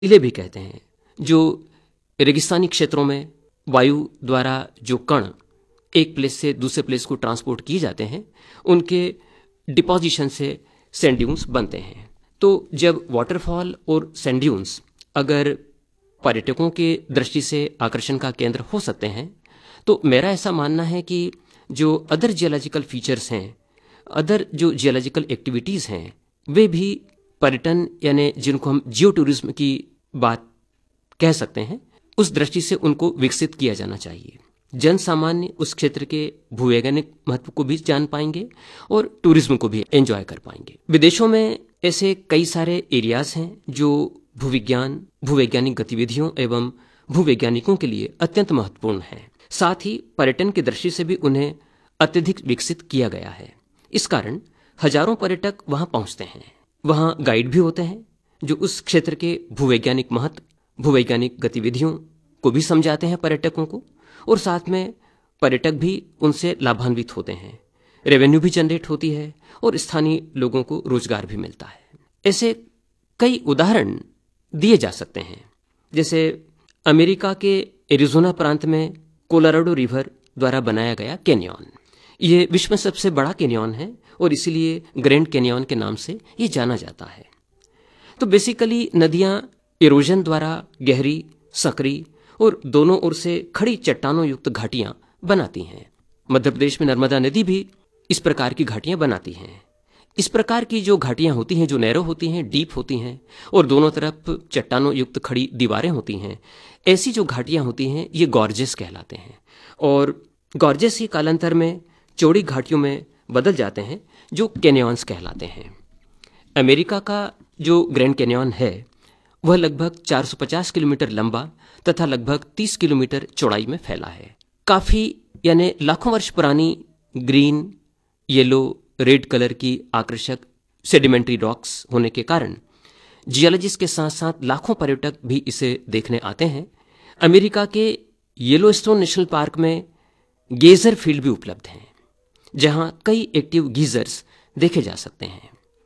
इले भी कहते हैं, जो रेगिस्तानी क्षेत्रों में वायु द्वारा जो कण एक प्लेस से दूसरे प्लेस को ट्रांसपोर्ट किए जाते हैं, उनके डिपोजिशन से सैंड ड्यून्स बनते हैं। तो जब वाटरफॉल और सैंड ड्यून्स अगर पर्यटकों के दृष्टि से आकर्षण का केंद्र हो सकते हैं, तो मेरा ऐसा मानना है कि जो अदर जियोलॉजिकल फीचर्स हैं, अदर जो जियोलॉजिकल एक्टिविटीज़ हैं, वे भी पर्यटन यानी जिनको हम जियो टूरिज्म की बात कह सकते हैं, उस दृष्टि से उनको विकसित किया जाना चाहिए। जन सामान्य उस क्षेत्र के भूवैज्ञानिक महत्व को भी जान पाएंगे और टूरिज्म को भी एंजॉय कर पाएंगे। विदेशों में ऐसे कई सारे एरियाज हैं जो भूविज्ञान, भूवैज्ञानिक गतिविधियों एवं भूवैज्ञानिकों के लिए अत्यंत महत्वपूर्ण हैं। साथ ही पर्यटन की दृष्टि से भी उन्हें अत्यधिक विकसित किया गया है। इस कारण हजारों पर्यटक वहां पहुंचते हैं। वहां गाइड भी होते हैं जो उस क्षेत्र के भूवैज्ञानिक महत्व, भूवैज्ञानिक गतिविधियों को भी समझाते हैं पर्यटकों को, और साथ में पर्यटक भी उनसे लाभान्वित होते हैं। रेवेन्यू भी जनरेट होती है और स्थानीय लोगों को रोजगार भी मिलता है। ऐसे कई उदाहरण दिए जा सकते हैं, जैसे अमेरिका के एरिजोना प्रांत में कोलोराडो रिवर द्वारा बनाया गया कैनियन। ये विश्व में सबसे बड़ा कैनियन है और इसीलिए ग्रैंड कैनियन के नाम से ये जाना जाता है। तो बेसिकली नदियां इरोजन द्वारा गहरी, सकरी और दोनों ओर से खड़ी चट्टानों युक्त घाटियां बनाती हैं। मध्य प्रदेश में नर्मदा नदी भी इस प्रकार की घाटियां बनाती हैं। इस प्रकार की जो घाटियां होती हैं, जो नैरो होती हैं, डीप होती हैं और दोनों तरफ चट्टानों युक्त खड़ी दीवारें होती हैं, ऐसी जो घाटियां होती हैं ये गॉर्जेस कहलाते हैं। और गॉर्जेस ही कालांतर में चौड़ी घाटियों में बदल जाते हैं जो कैनियंस कहलाते हैं। अमेरिका का जो ग्रैंड कैनियन है वह लगभग 450 किलोमीटर लंबा तथा लगभग 30 किलोमीटर चौड़ाई में फैला है। काफी यानी लाखों वर्ष पुरानी ग्रीन, येलो, रेड कलर की आकर्षक सेडिमेंट्री रॉक्स होने के कारण जियोलॉजिस्ट के साथ साथ लाखों पर्यटक भी इसे देखने आते हैं। अमेरिका के येलोस्टोन नेशनल पार्क में गेजर फील्ड भी उपलब्ध हैं, जहां कई एक्टिव गीजर्स देखे जा सकते हैं।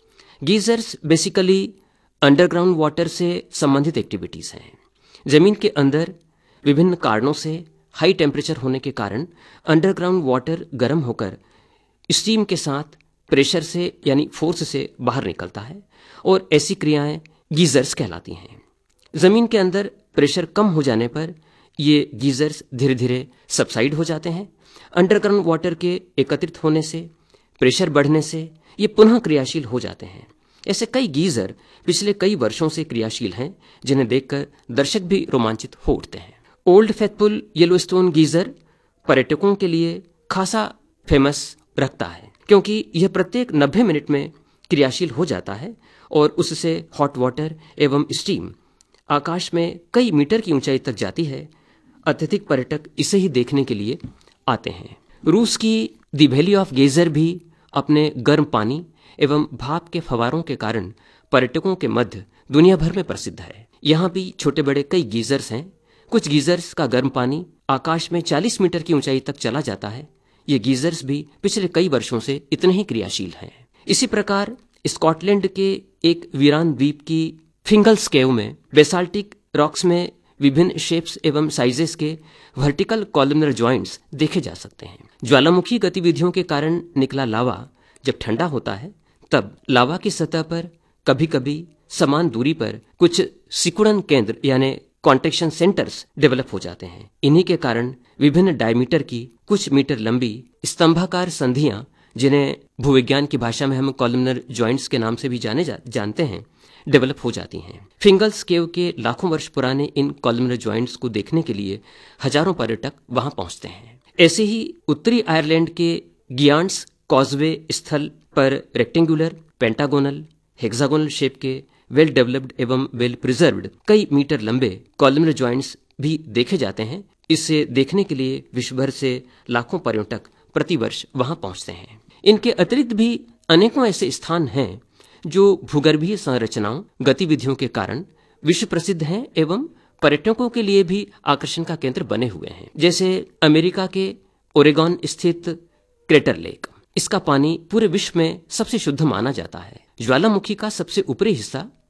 गीजर्स बेसिकली अंडरग्राउंड वाटर से संबंधित एक्टिविटीज हैं। जमीन के अंदर विभिन्न कारणों से हाई टेम्परेचर होने के कारण अंडरग्राउंड वाटर गर्म होकर स्टीम के साथ प्रेशर से यानी फोर्स से बाहर निकलता है और ऐसी क्रियाएं गीजर्स कहलाती हैं। जमीन के अंदर प्रेशर कम हो जाने पर ये गीजर्स धीरे धीरे सबसाइड हो जाते हैं। अंडरग्राउंड वाटर के एकत्रित होने से, प्रेशर बढ़ने से ये पुनः क्रियाशील हो जाते हैं। ऐसे कई गीजर पिछले कई वर्षों से क्रियाशील हैं, जिन्हें देखकर दर्शक भी रोमांचित हो उठते हैं। ओल्ड फेथफुल येलोस्टोन गीजर पर्यटकों के लिए खासा फेमस रखता है, क्योंकि यह प्रत्येक 90 मिनट में क्रियाशील हो जाता है और उससे हॉट वाटर एवं स्टीम आकाश में कई मीटर की ऊंचाई तक जाती है। अत्यधिक पर्यटक इसे ही देखने के लिए आते हैं। रूस की द वैली ऑफ गेजर भी अपने गर्म पानी एवं भाप के फवारों के कारण पर्यटकों के मध्य दुनिया भर में प्रसिद्ध है। यहाँ भी छोटे बड़े कई गीजर्स हैं। कुछ गीजर्स का गर्म पानी आकाश में 40 मीटर की ऊंचाई तक चला जाता है। ये गीजर्स भी पिछले कई वर्षों से इतने ही क्रियाशील हैं। इसी प्रकार स्कॉटलैंड के एक वीरान द्वीप की फिंगल्स केव में बेसाल्टिक रॉक्स में विभिन्न शेप्स एवं साइजेस के वर्टिकल कॉलमनर जॉइंट्स देखे जा सकते हैं। ज्वालामुखी गतिविधियों के कारण निकला लावा जब ठंडा होता है, तब लावा की सतह पर कभी कभी समान दूरी पर कुछ सिकुड़न केंद्र यानी कॉन्ट्रैक्शन सेंटर्स डेवलप हो जाते हैं। इन्हीं के कारण विभिन्न डायमीटर की कुछ मीटर लंबी स्तंभाकार संधियां, जिन्हें भूविज्ञान की भाषा में हम कॉलमनर जॉइंट्स के नाम से भी जानते हैं, डेवलप हो जाती हैं। फिंगल्स केव के लाखों वर्ष पुराने इन कॉलमनर जॉइंट्स को देखने के लिए हजारों पर्यटक वहां पहुंचते हैं। ऐसे ही उत्तरी आयरलैंड के गियांड्स कॉजवे स्थल पर रेक्टेंगुलर, पेंटागोनल, हेक्सागोनल शेप के वेल डेवलप्ड एवं वेल प्रिजर्व्ड कई मीटर लंबे कॉलमनर जॉइंट्स भी देखे जाते हैं। इसे देखने के लिए विश्व भर से लाखों पर्यटक प्रतिवर्ष वहां पहुंचते हैं। इनके अतिरिक्त भी अनेकों ऐसे स्थान हैं जो भूगर्भीय संरचनाओं, गतिविधियों के कारण विश्व प्रसिद्ध हैं एवं पर्यटकों के लिए भी आकर्षण का केंद्र बने हुए हैं। जैसे अमेरिका के ओरेगॉन स्थित क्रेटर लेक, इसका पानी पूरे विश्व में सबसे शुद्ध माना जाता है। ज्वालामुखी का सबसे ऊपरी हिस्सा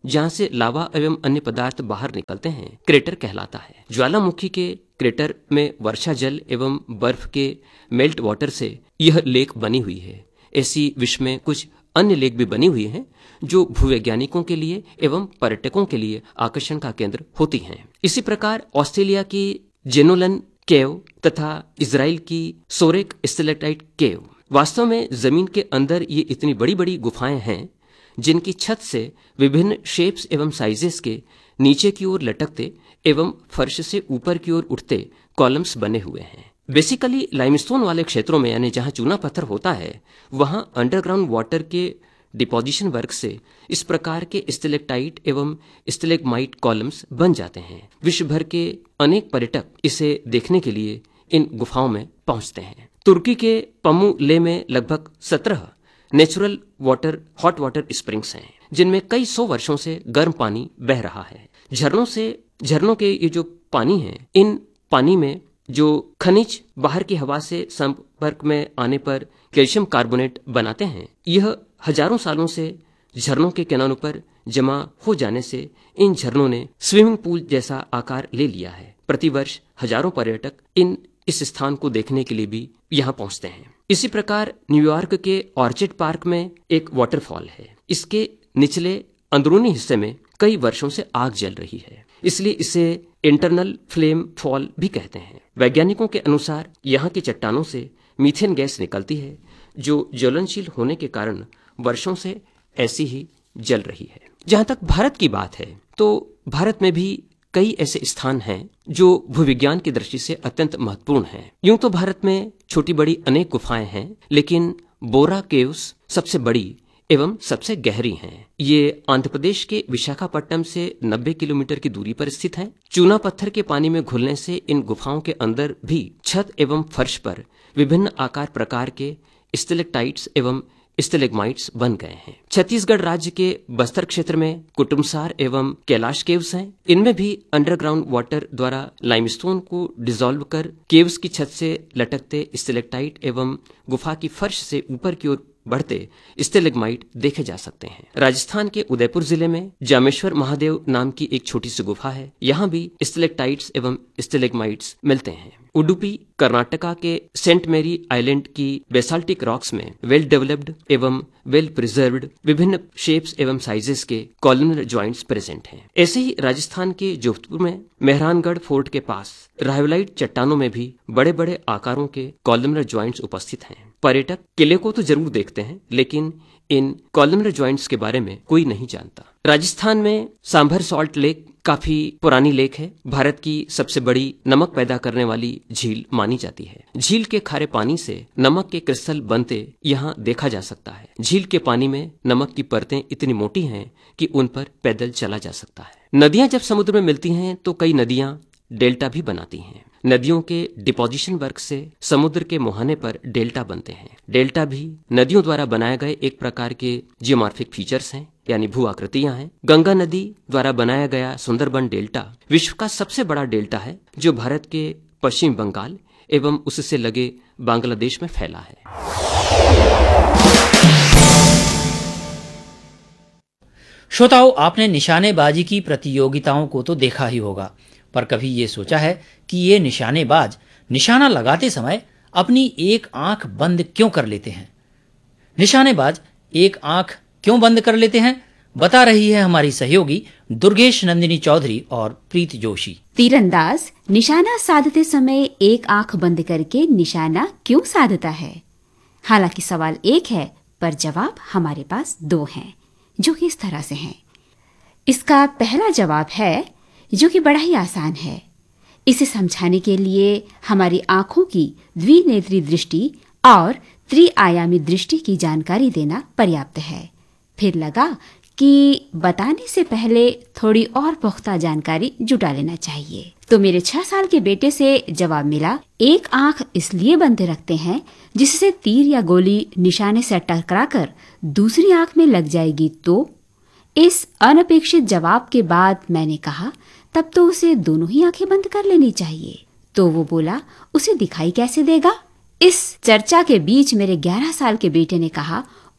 जहां से लावा एवं अन्य पदार्थ बाहर निकलते हैं, क्रेटर कहलाता है। ज्वालामुखी के क्रेटर में वर्षा जल एवं बर्फ के मेल्ट वाटर से यह लेक बनी हुई है। ऐसी विश्व में कुछ अन्य लेक भी बनी हुई हैं जो भूवैज्ञानिकों के लिए एवं पर्यटकों के लिए आकर्षण का केंद्र होती हैं। इसी प्रकार ऑस्ट्रेलिया की जेनोलन केव तथा इजराइल की सोरेक स्टेलेक्टाइट केव, वास्तव में जमीन के अंदर ये इतनी बड़ी बड़ी गुफाएं हैं जिनकी छत से विभिन्न शेप्स एवं साइजेस के नीचे की ओर लटकते एवं फर्श से ऊपर की ओर उठते कॉलम्स बने हुए हैं। बेसिकली लाइमस्टोन वाले क्षेत्रों में, यानी जहां चूना पत्थर होता है, वहां अंडरग्राउंड वाटर के डिपोजिशन वर्क से इस प्रकार के स्टेलेक्टाइट एवं स्टेलेग्माइट कॉलम्स बन जाते हैं। विश्व भर के अनेक पर्यटक इसे देखने के लिए इन गुफाओं में पहुंचते हैं। तुर्की के पमुले में लगभग 17 natural water hot water springs हैं जिनमें कई सौ वर्षों से गर्म पानी बह रहा है। झरनों के ये जो पानी है, इन पानी में जो खनिज बाहर की हवा से संपर्क में आने पर कैल्शियम कार्बोनेट बनाते हैं, यह हजारों सालों से झरनों के किनारों पर जमा हो जाने से इन झरनों ने स्विमिंग पूल जैसा आकार ले लिया है। प्रतिवर्ष हजारों पर्यटक इस स्थान को देखने के लिए भी यहाँ पहुंचते हैं। इसी प्रकार न्यूयॉर्क के ऑर्चिड पार्क में एक वाटरफॉल है। इसके निचले अंदरूनी हिस्से में कई वर्षों से आग जल रही है, इसलिए इसे इंटरनल फ्लेम फॉल भी कहते हैं। वैज्ञानिकों के अनुसार यहाँ की चट्टानों से मीथेन गैस निकलती है जो ज्वलनशील होने के कारण वर्षों से ऐसी ही जल रही है। जहां तक भारत की बात है तो भारत में भी कई ऐसे स्थान हैं जो भूविज्ञान की दृष्टि से अत्यंत महत्वपूर्ण हैं। यूं तो भारत में छोटी बड़ी अनेक गुफाएं हैं, लेकिन बोरा केव्स सबसे बड़ी एवं सबसे गहरी हैं। ये आंध्र प्रदेश के विशाखापट्टनम से 90 किलोमीटर की दूरी पर स्थित है। चूना पत्थर के पानी में घुलने से इन गुफाओं के अंदर भी छत एवं फर्श पर विभिन्न आकार प्रकार के स्टेलेक्टाइट्स एवं स्टेलेग्माइट्स बन गए हैं। छत्तीसगढ़ राज्य के बस्तर क्षेत्र में कुटुमसार एवं कैलाश केव्स हैं। इनमें भी अंडरग्राउंड वाटर द्वारा लाइमस्टोन को डिसॉल्व कर केव्स की छत से लटकते स्टेलेक्टाइट एवं गुफा की फर्श से ऊपर की ओर बढ़ते स्टेलेग्माइट देखे जा सकते हैं। राजस्थान के उदयपुर जिले में जामेश्वर महादेव नाम की एक छोटी सी गुफा है। यहाँ भी स्टेलेक्टाइट्स एवं स्टेलेग्माइट्स मिलते हैं। उडुपी कर्नाटका के सेंट मेरी आइलैंड की बेसाल्टिक रॉक्स में वेल डेवलप्ड एवं वेल प्रिजर्व्ड विभिन्न शेप्स एवं साइजेस के कॉलमनर जॉइंट्स प्रेजेंट हैं। ऐसे ही राजस्थान के जोधपुर में मेहरानगढ़ फोर्ट के पास रायोलाइट चट्टानों में भी बड़े बड़े आकारों के कॉलमनर जॉइंट्स उपस्थित हैं। पर्यटक किले को तो जरूर देखते हैं, लेकिन इन कॉलमनर जॉइंट्स के बारे में कोई नहीं जानता। राजस्थान में सांभर सॉल्ट लेक काफी पुरानी लेक है। भारत की सबसे बड़ी नमक पैदा करने वाली झील मानी जाती है। झील के खारे पानी से नमक के क्रिस्टल बनते यहाँ देखा जा सकता है। झील के पानी में नमक की परतें इतनी मोटी हैं कि उन पर पैदल चला जा सकता है। नदियां जब समुद्र में मिलती हैं तो कई नदियां डेल्टा भी बनाती हैं। नदियों के डिपोजिशन वर्क से समुद्र के मुहाने पर डेल्टा बनते हैं। डेल्टा भी नदियों द्वारा बनाए गए एक प्रकार के जियोमॉर्फिक फीचर्स हैं, यानी भू आकृतियां हैं। गंगा नदी द्वारा बनाया गया सुंदरबन डेल्टा विश्व का सबसे बड़ा डेल्टा है, जो भारत के पश्चिम बंगाल एवं उससे लगे बांग्लादेश में फैला है। श्रोताओं, आपने निशानेबाजी की प्रतियोगिताओं को तो देखा ही होगा, पर कभी ये सोचा है कि ये निशानेबाज निशाना लगाते समय अपनी एक आंख बंद क्यों कर लेते हैं? निशानेबाज एक आंख क्यों बंद कर लेते हैं, बता रही है हमारी सहयोगी दुर्गेश नंदिनी चौधरी और प्रीत जोशी। तीरंदाज निशाना साधते समय एक आंख बंद करके निशाना क्यों साधता है? हालांकि सवाल एक है, पर जवाब हमारे पास दो हैं, जो कि इस तरह से हैं। इसका पहला जवाब है, जो कि बड़ा ही आसान है। इसे समझाने के लिए हमारी आंखों की द्विनेत्री दृष्टि और त्रिआयामी दृष्टि की जानकारी देना पर्याप्त है। फिर लगा कि बताने से पहले थोड़ी और पुख्ता जानकारी जुटा लेना चाहिए। तो मेरे 6 साल के बेटे से जवाब मिला, एक आंख इसलिए बंद रखते हैं जिससे तीर या गोली निशाने से टकराकर दूसरी आंख में लग जाएगी। तो इस अनपेक्षित जवाब के बाद मैंने कहा, तब तो उसे दोनों ही आंखें बंद कर लेनी चाहिए। तो वो बोला, उसे दिखाई कैसे देगा? इस चर्चा के बीच मेरे 11 साल के बेटे ने कहा,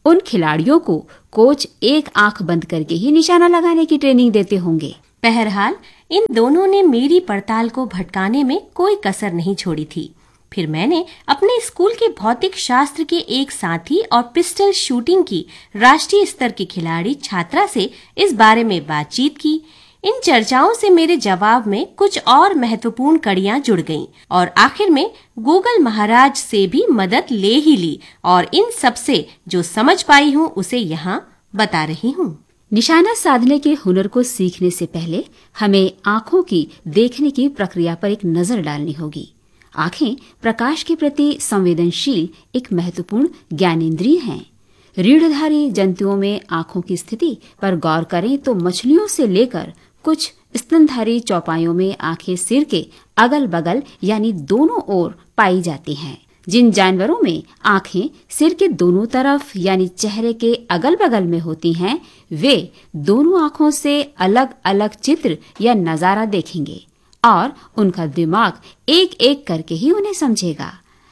उन खिलाड़ियों को कोच एक आंख बंद करके ही निशाना लगाने की ट्रेनिंग देते होंगे। बहरहाल इन दोनों ने मेरी पड़ताल को भटकाने में कोई कसर नहीं छोड़ी थी। फिर मैंने अपने स्कूल के भौतिक शास्त्र के एक साथी और पिस्टल शूटिंग की राष्ट्रीय स्तर की खिलाड़ी छात्रा से इस बारे में बातचीत की। इन चर्चाओं से मेरे जवाब में कुछ और महत्वपूर्ण कड़ियां जुड़ गईं और आखिर में गूगल महाराज से भी मदद ले ही ली और इन सब से जो समझ पाई हूँ उसे यहाँ बता रही हूँ। निशाना साधने के हुनर को सीखने से पहले हमें आंखों की देखने की प्रक्रिया पर एक नजर डालनी होगी। आंखें प्रकाश के प्रति संवेदनशील एक महत्वपूर्ण ज्ञानेंद्रिय हैं। रीढ़धारी जंतुओं में आंखों की स्थिति पर गौर करें तो मछलियों से लेकर कुछ स्तनधारी चौपाइयों में आंखें सिर के अगल बगल यानी दोनों ओर पाई जाती हैं। जिन जानवरों में आंखें सिर के दोनों तरफ यानी चेहरे के अगल बगल में होती हैं, वे दोनों आंखों से अलग अलग चित्र या नजारा देखेंगे और उनका दिमाग एक एक करके ही उन्हें समझेगा।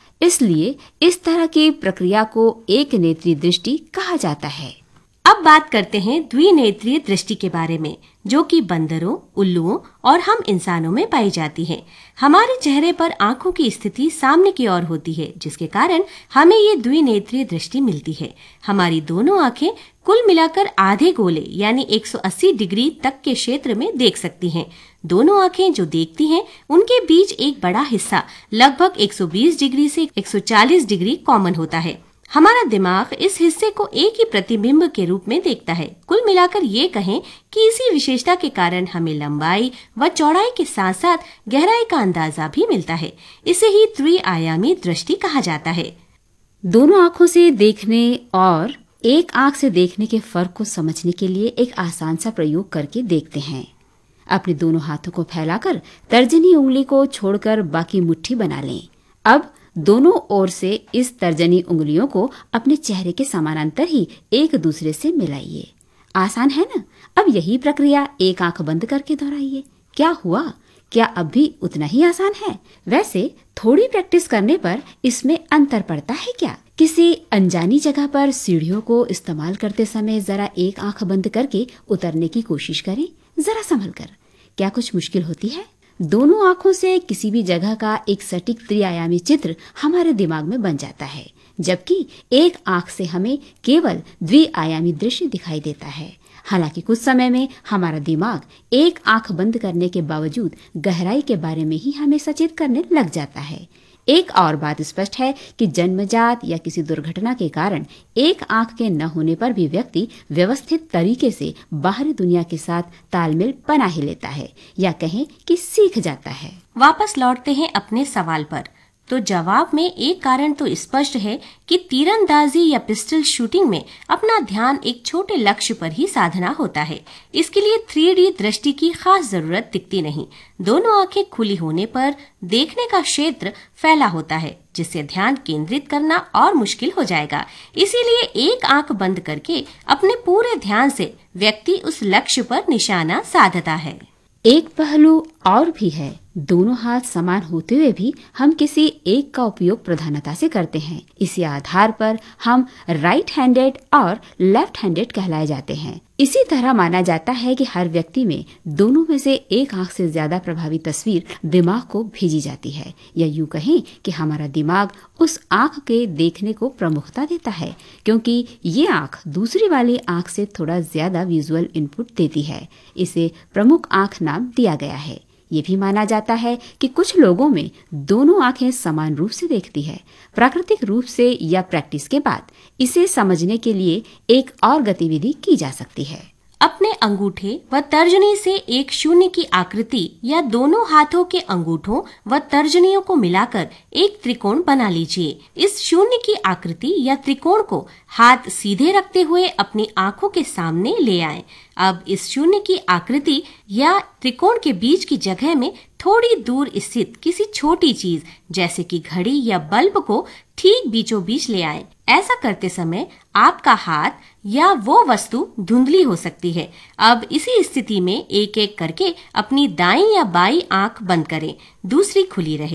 इसलिए इस तरह की प्रक्रिया को एक नेत्रीय दृष्टि कहा जाता है। अब बात करते हैं द्विनेत्रीय दृष्टि के बारे में, जो कि बंदरों, उल्लुओं और हम इंसानों में पाई जाती है। हमारे चेहरे पर आंखों की स्थिति सामने की ओर होती है, जिसके कारण हमें ये द्विनेत्रीय दृष्टि मिलती है। हमारी दोनों आंखें कुल मिलाकर आधे गोले यानी 180 डिग्री तक के क्षेत्र में देख सकती हैं। दोनों आंखें जो देखती हैं, उनके बीच एक बड़ा हिस्सा लगभग 120 डिग्री से 140 डिग्री कॉमन होता है। हमारा दिमाग इस हिस्से को एक ही प्रतिबिंब के रूप में देखता है। कुल मिलाकर ये कहें कि इसी विशेषता के कारण हमें लंबाई व चौड़ाई के साथ साथ गहराई का अंदाजा भी मिलता है। इसे ही त्रिआयामी दृष्टि कहा जाता है। दोनों आंखों से देखने और एक आंख से देखने के फर्क को समझने के लिए एक आसान सा प्रयोग करके देखते हैं। अपने दोनों हाथों को फैलाकर तर्जनी उंगली को छोड़कर बाकी मुट्ठी बना लें। अब दोनों ओर से इस तर्जनी उंगलियों को अपने चेहरे के समानांतर ही एक दूसरे से मिलाइए। आसान है ना? अब यही प्रक्रिया एक आंख बंद करके दोहराइए। क्या हुआ? क्या अब भी उतना ही आसान है? वैसे थोड़ी प्रैक्टिस करने पर इसमें अंतर पड़ता है क्या? किसी अनजानी जगह पर सीढ़ियों को इस्तेमाल करते समय जरा एक आंख बंद करके उतरने की कोशिश करें, जरा संभल कर। क्या कुछ मुश्किल होती है? दोनों आंखों से किसी भी जगह का एक सटीक त्रिआयामी चित्र हमारे दिमाग में बन जाता है, जबकि एक आंख से हमें केवल द्विआयामी दृश्य दिखाई देता है। हालांकि कुछ समय में हमारा दिमाग एक आंख बंद करने के बावजूद गहराई के बारे में ही हमें सचेत करने लग जाता है। एक और बात स्पष्ट है कि जन्मजात या किसी दुर्घटना के कारण एक आंख के न होने पर भी व्यक्ति व्यवस्थित तरीके से बाहरी दुनिया के साथ तालमेल बना ही लेता है, या कहें कि सीख जाता है। वापस लौटते हैं अपने सवाल पर, तो जवाब में एक कारण तो स्पष्ट है कि तीरंदाजी या पिस्टल शूटिंग में अपना ध्यान एक छोटे लक्ष्य पर ही साधना होता है। इसके लिए 3D दृष्टि की खास जरूरत दिखती नहीं। दोनों आंखें खुली होने पर देखने का क्षेत्र फैला होता है, जिससे ध्यान केंद्रित करना और मुश्किल हो जाएगा। इसीलिए एक आंख बंद करके अपने पूरे ध्यान से व्यक्ति उस लक्ष्य पर निशाना साधता है। एक पहलू और भी है। दोनों हाथ समान होते हुए भी हम किसी एक का उपयोग प्रधानता से करते हैं। इसी आधार पर हम राइट हैंडेड और लेफ्ट हैंडेड कहलाए जाते हैं। इसी तरह माना जाता है कि हर व्यक्ति में दोनों में से एक आंख से ज्यादा प्रभावी तस्वीर दिमाग को भेजी जाती है, या यूं कहें कि हमारा दिमाग उस आंख के देखने को प्रमुखता देता है, क्योंकि ये आंख दूसरी वाली आंख से थोड़ा ज्यादा विजुअल इनपुट देती है। इसे प्रमुख आंख नाम दिया गया है। ये भी माना जाता है कि कुछ लोगों में दोनों आंखें समान रूप से देखती है। प्राकृतिक रूप से या प्रैक्टिस के बाद इसे समझने के लिए एक और गतिविधि की जा सकती है। अपने अंगूठे व तर्जनी से एक शून्य की आकृति या दोनों हाथों के अंगूठों व तर्जनियों को मिलाकर एक त्रिकोण बना लीजिए। इस शून्य की आकृति या त्रिकोण को हाथ सीधे रखते हुए अपनी आंखों के सामने ले आएं। अब इस शून्य की आकृति या त्रिकोण के बीच की जगह में थोड़ी दूर स्थित किसी छोटी चीज जैसे कि घड़ी या बल्ब को ठीक बीचों बीच ले आएं। ऐसा करते समय आपका हाथ या वो वस्तु धुंधली हो सकती है। अब इसी स्थिति में एक एक करके अपनी दाईं या बाईं आंख बंद करें, दूसरी खुली रहे।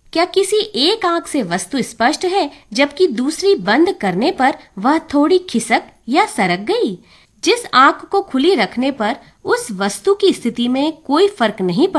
क्या किसी एक आंख से वस्तु स्पष्ट है जबकि दूसरी बंद करने पर वह थोड़ी खिसक या सरक गई? जिस आंख को खुली रखने पर उस वस्तु की स्थिति में कोई फर्क नहीं